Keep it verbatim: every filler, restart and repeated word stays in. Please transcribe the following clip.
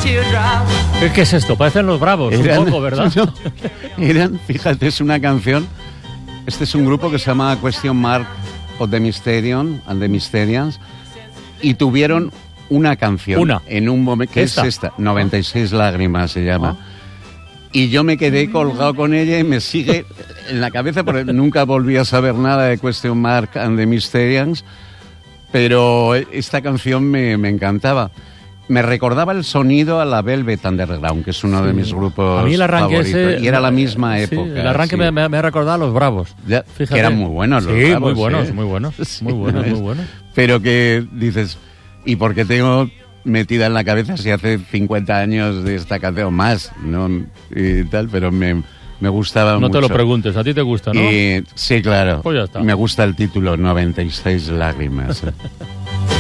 ¿Qué es esto? Parecen los Bravos, eran, un poco, ¿verdad? No, eran, fíjate, es una canción. Este es un grupo que se llama Question Mark of the Mysterion and the Mysterians. Y tuvieron una canción. Una. En un momento. ¿Qué ¿Esta? es esta? noventa y seis lágrimas se llama. Ah. Y yo me quedé colgado con ella y me sigue en la cabeza, porque nunca volví a saber nada de Question Mark and the Mysterians, pero esta canción me, me encantaba. Me recordaba el sonido a la Velvet Underground, que es uno sí. de mis grupos a mí el arranque favoritos. ese, y era la misma época. Sí, el arranque sí. me, me, me ha recordado a los Bravos. Ya, que eran muy buenos los sí, Bravos. muy buenos, ¿eh? muy buenos, sí, muy buenos, muy buenos. Pero que dices, ¿y por qué tengo metida en la cabeza si hace cincuenta años de esta canción más? ¿No? Y tal, pero me, me gustaba no mucho. No te lo preguntes, a ti te gusta, ¿no? Y, sí, claro. Pues ya está. Me gusta el título, noventa y seis lágrimas.